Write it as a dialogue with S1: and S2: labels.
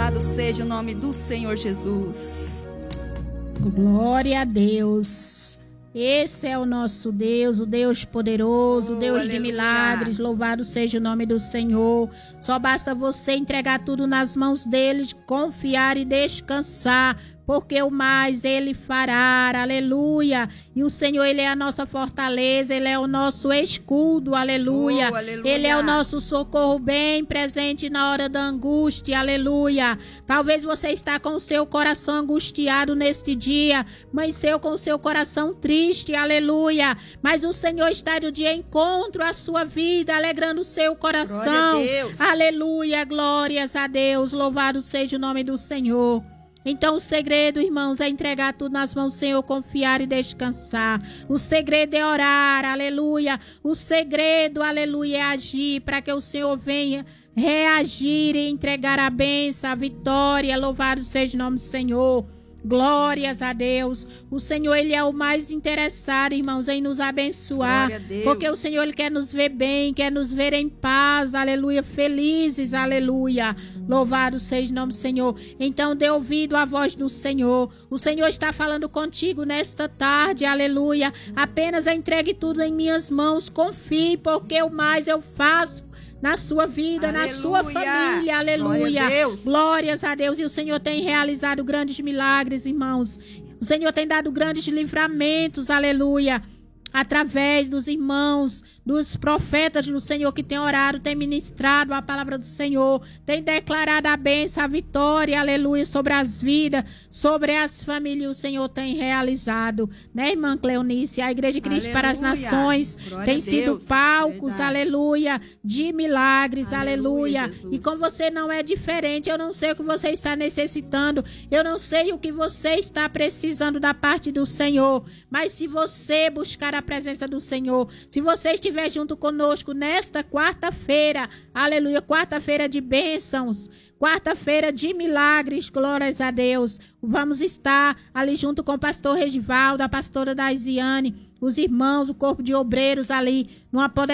S1: Louvado seja o nome do Senhor Jesus.
S2: Glória a Deus. Esse é o nosso Deus, o Deus poderoso, o Deus de milagres. Louvado seja o nome do Senhor. Só basta você entregar tudo nas mãos dele, confiar e descansar, porque o mais ele fará, aleluia. E o Senhor, ele é a nossa fortaleza, ele é o nosso escudo, aleluia.
S1: Aleluia.
S2: Ele é o nosso socorro bem presente na hora da angústia, aleluia. Talvez você está com o seu coração angustiado neste dia, mãe seu com o seu coração triste, aleluia. Mas o Senhor está de encontro à sua vida, alegrando o seu coração.
S1: Glória a Deus.
S2: Aleluia, glórias a Deus, louvado seja o nome do Senhor. Então o segredo, irmãos, é entregar tudo nas mãos do Senhor, confiar e descansar. O segredo é orar, aleluia. O segredo, aleluia, é agir para que o Senhor venha reagir e entregar a bênção, a vitória. Louvado seja o nome do Senhor. Glórias a Deus. O Senhor, ele é o mais interessado, irmãos, em nos abençoar. Porque o Senhor, ele quer nos ver bem, quer nos ver em paz, aleluia, felizes, aleluia. Louvado seja o nome do Senhor. Então dê ouvido à voz do Senhor. O Senhor está falando contigo nesta tarde, aleluia. Apenas entregue tudo em minhas mãos, confie, porque o mais eu faço na sua vida, aleluia, na sua família, aleluia. Glórias a Deus. E o Senhor tem realizado grandes milagres, irmãos. O Senhor tem dado grandes livramentos, aleluia, através dos irmãos, dos profetas do Senhor que tem orado, tem ministrado a palavra do Senhor, tem declarado a bênção, a vitória, aleluia, sobre as vidas, sobre as famílias. O Senhor tem realizado, né, irmã Cleonice? A Igreja de Cristo para as Nações tem sido palcos, aleluia, de milagres, aleluia. E com você não é diferente. Eu não sei o que você está necessitando, eu não sei o que você está precisando da parte do Senhor, mas se você buscar a presença do Senhor, se você estiver junto conosco nesta quarta-feira, aleluia, quarta-feira de bênçãos, quarta-feira de milagres, glórias a Deus. Vamos estar ali junto com o pastor Regivaldo, a pastora Daisiane, os irmãos, o corpo de obreiros ali, numa